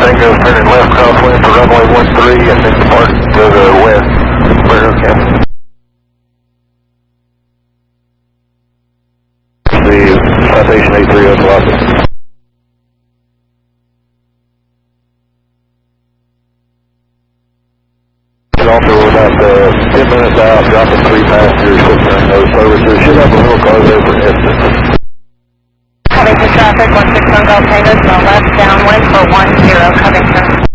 Tango turning left crosswind for runway 13 and then depart to the west, Barrow County. The Citation 83 at velocity. Also, we're about 10 minutes out, dropping 3 passengers, flipping no services. Should have a little car there for instance. Covington traffic, 161 Golf Tango, to the left, downwind for 10, Covington.